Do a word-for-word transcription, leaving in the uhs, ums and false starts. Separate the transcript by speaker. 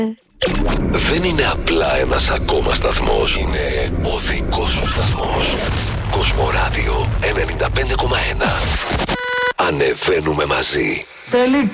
Speaker 1: Δεν είναι απλά ένας ακόμα σταθμός. Είναι ο δικός σου σταθμός. Κοσμοράδιο ενενήντα πέντε κόμμα ένα. Ανεβαίνουμε μαζί.
Speaker 2: Τελικά.